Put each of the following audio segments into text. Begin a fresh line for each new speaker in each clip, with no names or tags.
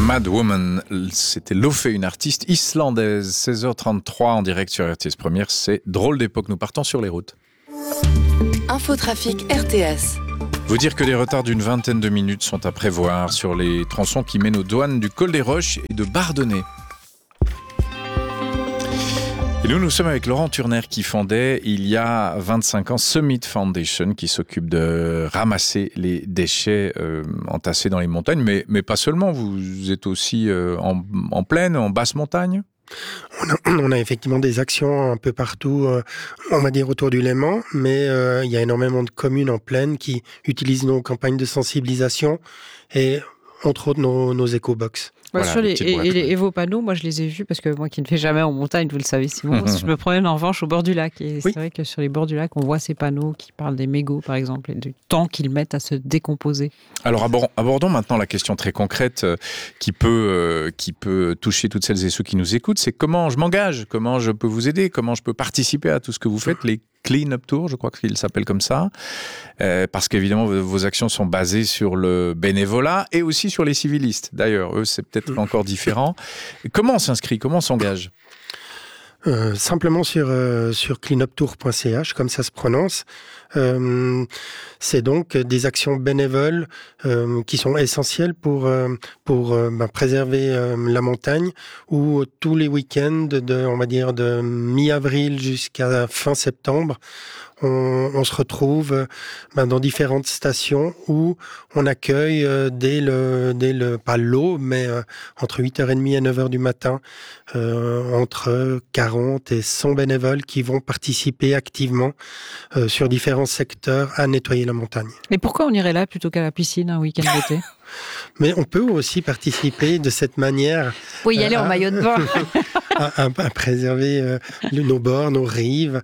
Mad Woman, c'était Lofé, une artiste islandaise. 16h33 en direct sur RTS Première. C'est Drôle d'époque. Nous partons sur les routes.
Infotrafic RTS.
Vous dire que les retards d'une vingtaine de minutes sont à prévoir sur les tronçons qui mènent aux douanes du Col des Roches et de Bardonnay. Et nous sommes avec Laurent Turner qui fondait il y a 25 ans Summit Foundation qui s'occupe de ramasser les déchets entassés dans les montagnes, mais pas seulement, vous êtes aussi en plaine, en basse montagne.
On a effectivement des actions un peu partout, on va dire autour du Léman, mais il y a énormément de communes en plaine qui utilisent nos campagnes de sensibilisation et entre autres nos éco-box.
Voilà, et vos panneaux, moi je les ai vus parce que moi qui ne fais jamais en montagne, vous le savez Simon, je me promène en revanche au bord du lac et c'est vrai que sur les bords du lac on voit ces panneaux qui parlent des mégots par exemple et du temps qu'ils mettent à se décomposer.
Alors abordons maintenant la question très concrète qui peut toucher toutes celles et ceux qui nous écoutent, c'est comment je m'engage, comment je peux vous aider, comment je peux participer à tout ce que vous faites, les Clean Up Tour, je crois qu'il s'appelle comme ça, parce qu'évidemment vos actions sont basées sur le bénévolat et aussi sur les civilistes. D'ailleurs, eux, c'est peut-être encore différent. Comment on s'inscrit, comment on s'engage ?
Simplement sur cleanuptour.ch, comme ça se prononce. C'est donc des actions bénévoles qui sont essentielles pour préserver la montagne, où tous les week-ends on va dire de mi-avril jusqu'à fin septembre, on se retrouve dans différentes stations où on accueille pas l'aube, mais entre 8h30 et 9h du matin, entre 40 et 100 bénévoles qui vont participer activement sur différents secteurs à nettoyer la montagne.
Et pourquoi on irait là plutôt qu'à la piscine un week-end d'été ?
Mais on peut aussi participer de cette manière.
Oui, y aller en maillot de bain.
à préserver nos bords, nos rives.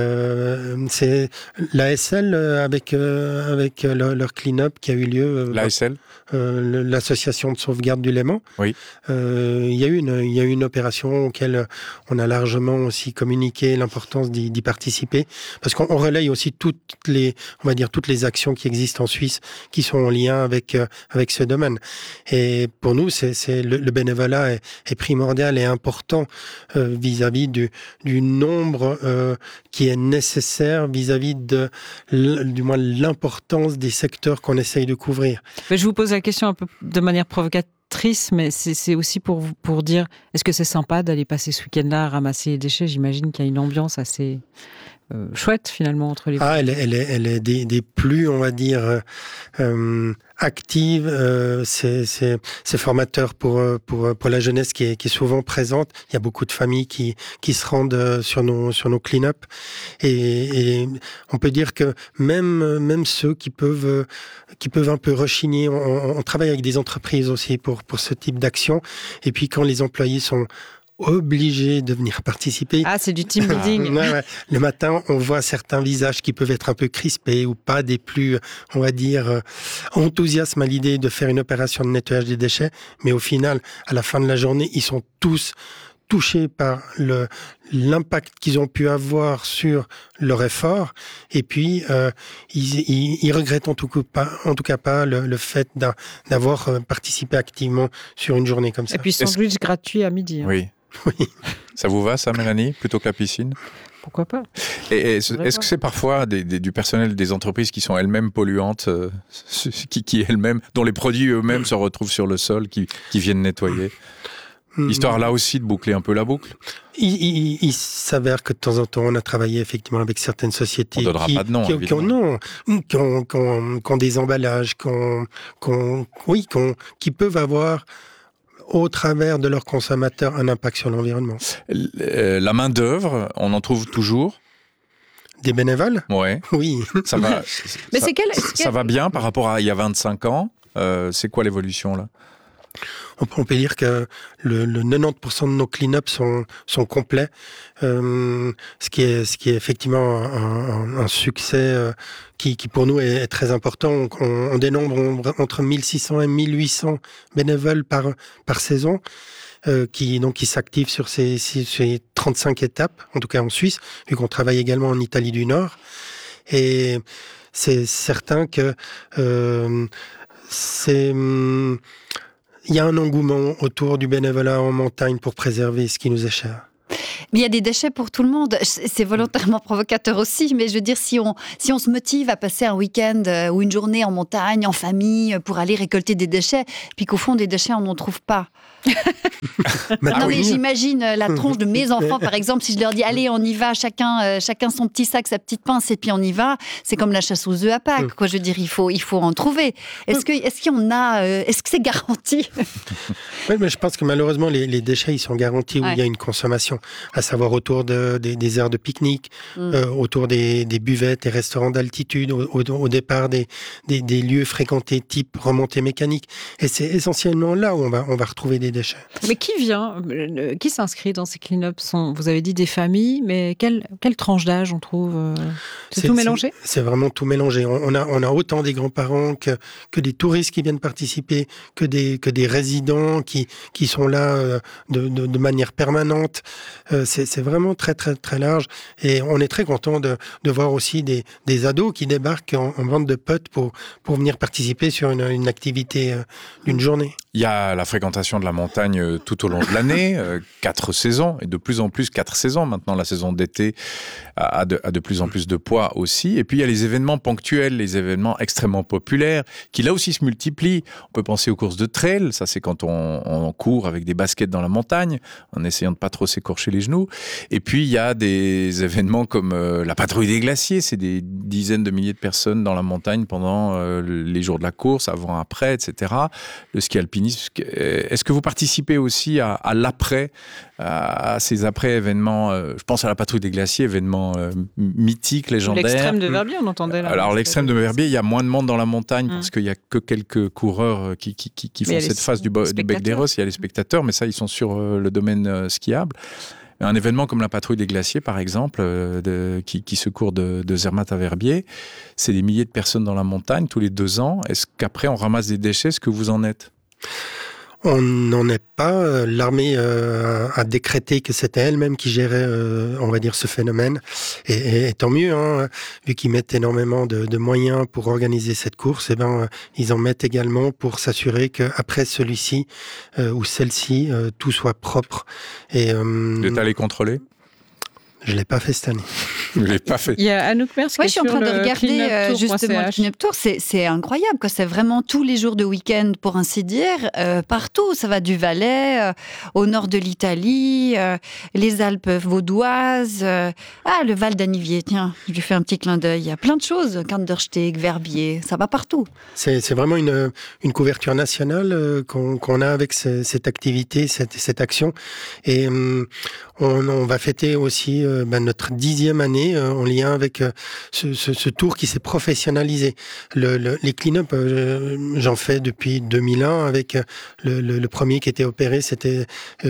C'est l'ASL avec leur clean-up qui a eu lieu.
L'ASL
l'association de sauvegarde du Léman.
Oui.
Il y a eu une opération auquel on a largement aussi communiqué l'importance d'y participer, parce qu'on relaye aussi toutes les actions qui existent en Suisse qui sont en lien avec ce domaine. Et pour nous, le bénévolat est primordial et important vis-à-vis du nombre qui est nécessaire vis-à-vis du moins l'importance des secteurs qu'on essaye de couvrir.
Mais je vous pose la question un peu de manière provocatrice, mais c'est aussi pour dire, est-ce que c'est sympa d'aller passer ce week-end-là à ramasser les déchets ? J'imagine qu'il y a une ambiance assez chouette finalement entre les...
Elle est des plus, on va dire, active. C'est formateur pour la jeunesse qui est souvent présente. Il y a beaucoup de familles qui se rendent sur nos clean-up et on peut dire que même ceux qui peuvent un peu rechigner. On travaille avec des entreprises aussi pour ce type d'action. Et puis quand les employés sont obligés de venir participer.
Ah, c'est du team building.
Ouais. Le matin, on voit certains visages qui peuvent être un peu crispés ou pas des plus, on va dire, enthousiasmes à l'idée de faire une opération de nettoyage des déchets. Mais au final, à la fin de la journée, ils sont tous touchés par l'impact qu'ils ont pu avoir sur leur effort, et puis ils regrettent en tout cas pas le fait d'avoir participé activement sur une journée comme ça.
Et puis sandwich gratuit à midi.
Oui. Ça vous va, ça, Mélanie, plutôt que la piscine ?
Pourquoi pas ?
Et est-ce que c'est parfois du personnel des entreprises qui sont elles-mêmes polluantes, qui elles-mêmes, dont les produits eux-mêmes se retrouvent sur le sol, qui viennent nettoyer ? Histoire là aussi de boucler un peu la boucle.
Il s'avère que de temps en temps, on a travaillé effectivement avec certaines sociétés
on donnera pas de nom,
qui ont des emballages, qui peuvent avoir au travers de leurs consommateurs un impact sur l'environnement.
La main d'œuvre, on en trouve toujours.
Des bénévoles ?
Ouais.
Oui.
Ça va.
Mais
ça va bien par rapport à il y a 25 ans. C'est quoi l'évolution là ?
On peut dire que le 90% de nos clean-up sont complets, ce qui est effectivement un succès qui pour nous est très important. On dénombre entre 1600 et 1800 bénévoles par saison. Qui s'activent sur ces 35 étapes, en tout cas en Suisse, vu qu'on travaille également en Italie du Nord. Et c'est certain que Il y a un engouement autour du bénévolat en montagne pour préserver ce qui nous est cher.
Mais il y a des déchets pour tout le monde. C'est volontairement provocateur aussi, mais je veux dire, si on se motive à passer un week-end ou une journée en montagne, en famille, pour aller récolter des déchets, puis qu'au fond, des déchets, on n'en trouve pas. Mais j'imagine la tronche de mes enfants, par exemple, si je leur dis, allez, on y va, chacun son petit sac, sa petite pince, et puis on y va, c'est comme la chasse aux œufs à Pâques, quoi. Je veux dire, il faut en trouver. Est-ce que c'est garanti?
Oui, mais je pense que malheureusement, les déchets, ils sont garantis où il y a une consommation, à savoir autour des aires de pique-nique, autour des buvettes, des restaurants d'altitude, au départ des lieux fréquentés type remontée mécanique. Et c'est essentiellement là où on va retrouver des déchets.
Mais qui s'inscrit dans ces clean-ups? Vous avez dit des familles, mais quelle tranche d'âge on trouve? C'est tout mélangé?
C'est vraiment tout mélangé. On a autant des grands-parents que des touristes qui viennent participer, que des résidents qui sont là de manière permanente. C'est vraiment très, très, très large. Et on est très content de voir aussi des ados qui débarquent en bande de potes pour venir participer sur une activité d'une journée.
Il y a la fréquentation de la montagne tout au long de l'année, 4 saisons, et de plus en plus 4 saisons. Maintenant, la saison d'été a de plus en plus de poids aussi. Et puis, il y a les événements ponctuels, les événements extrêmement populaires, qui là aussi se multiplient. On peut penser aux courses de trail, ça c'est quand on court avec des baskets dans la montagne, en essayant de pas trop s'écorcher les genoux. Et puis, il y a des événements comme la patrouille des glaciers, c'est des dizaines de milliers de personnes dans la montagne pendant les jours de la course, avant, après, etc. Le ski alpinisme. Est-ce que vous participez aussi à l'après, à ces après-événements? Je pense à la patrouille des glaciers, événements mythiques, légendaires.
L'extrême de Verbier, on entendait là.
Alors, l'extrême de Verbier, il y a moins de monde dans la montagne parce qu'il n'y a que quelques coureurs qui font cette phase du bec des Rosses. Il y a les spectateurs, mais ça, ils sont sur le domaine skiable. Un événement comme la patrouille des glaciers, par exemple, qui se court de Zermatt à Verbier, c'est des milliers de personnes dans la montagne tous les 2 ans. Est-ce qu'après, on ramasse des déchets? Est-ce que vous en êtes?
On n'en est pas. L'armée a décrété que c'était elle-même qui gérait, on va dire, ce phénomène. Et tant mieux, hein, vu qu'ils mettent énormément de moyens pour organiser cette course, ils en mettent également pour s'assurer qu'après celui-ci ou celle-ci, tout soit propre.
Vous êtes allé contrôler?
Je ne l'ai pas fait cette année.
Vous ne l'avez pas fait.
Il y a Anouk Mers qui est sur le
je suis en train de regarder justement le Clean-up Tour. C'est incroyable, quoi. C'est vraiment tous les jours de week-end, pour ainsi dire, partout. Ça va du Valais au nord de l'Italie, les Alpes vaudoises, le Val d'Anivier. Tiens, je lui fais un petit clin d'œil. Il y a plein de choses. Kandersteg, Verbier, ça va partout. C'est
vraiment une couverture nationale qu'on a avec cette activité, cette action. Et on va fêter aussi notre 10e année en lien avec ce tour qui s'est professionnalisé. Les clean-up, j'en fais depuis 2001 avec le premier qui était opéré, c'était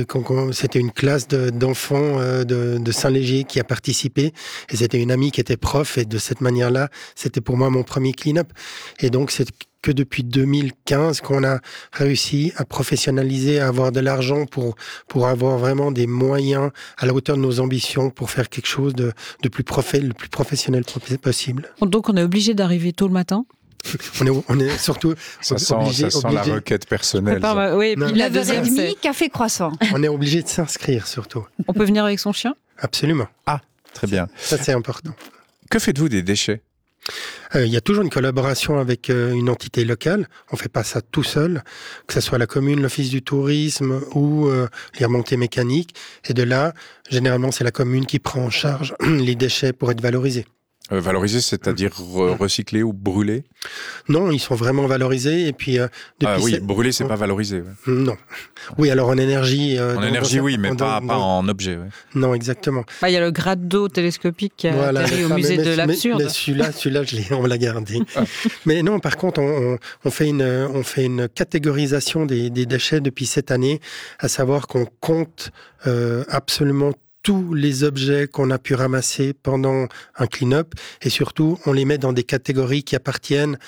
une classe d'enfants de Saint-Léger qui a participé, et c'était une amie qui était prof, et de cette manière-là, c'était pour moi mon premier clean-up. Et donc c'est que depuis 2015 qu'on a réussi à professionnaliser, à avoir de l'argent pour avoir vraiment des moyens à la hauteur de nos ambitions pour faire quelque chose de le plus professionnel possible.
Donc on est obligé d'arriver tôt le matin?
On est surtout obligé.
Ça sent la requête personnelle.
Oui, puis la deuxième,
9h30, café croissant.
On est obligé de s'inscrire surtout.
On peut venir avec son chien?
Absolument.
Ah, très bien.
Ça, c'est important.
Que faites-vous des déchets?
Il y a toujours une collaboration avec une entité locale. On fait pas ça tout seul, que ce soit la commune, l'office du tourisme ou les remontées mécaniques. Et de là, généralement, c'est la commune qui prend en charge les déchets pour être valorisés.
Valoriser, c'est-à-dire recycler ou brûler?
Non, ils sont vraiment valorisés. Et puis,
brûler, c'est pas valorisé. Ouais.
Non. Oui, alors en énergie.
Oui, mais pas en objet. Ouais.
Non, exactement.
Il y a le grade d'eau télescopique qui a atterri au musée de l'absurde.
Mais celui-là, on me l'a gardé. Mais non, par contre, on fait une catégorisation des déchets depuis cette année, à savoir qu'on compte absolument tous les objets qu'on a pu ramasser pendant un clean-up, et surtout, on les met dans des catégories qui appartiennent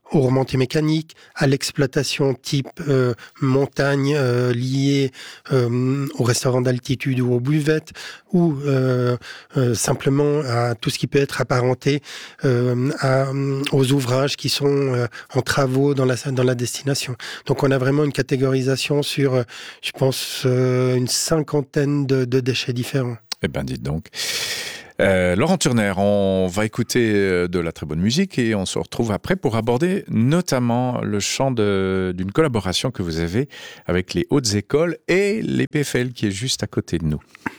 aux remontées mécaniques, à l'exploitation type montagne liée au restaurant d'altitude ou aux buvettes, ou simplement à tout ce qui peut être apparenté aux ouvrages qui sont en travaux dans la destination. Donc on a vraiment une catégorisation sur, je pense, une cinquantaine de déchets différents.
Eh bien, dites donc. Laurent Turner, on va écouter de la très bonne musique et on se retrouve après pour aborder notamment le champ d'une collaboration que vous avez avec les Hautes Écoles et les PFL qui est juste à côté de nous.